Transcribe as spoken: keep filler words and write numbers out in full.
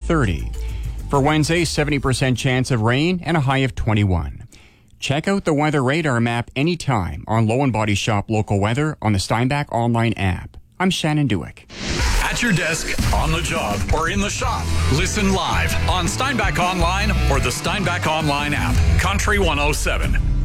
thirty. For Wednesday, seventy percent chance of rain and a high of twenty-one. Check out the weather radar map anytime on Low and Body Shop Local Weather on the Steinbach online app. I'm Shannon Dewick. At your desk, on the job, or in the shop. Listen live on Steinbach Online or the Steinbach Online app. Country one oh seven.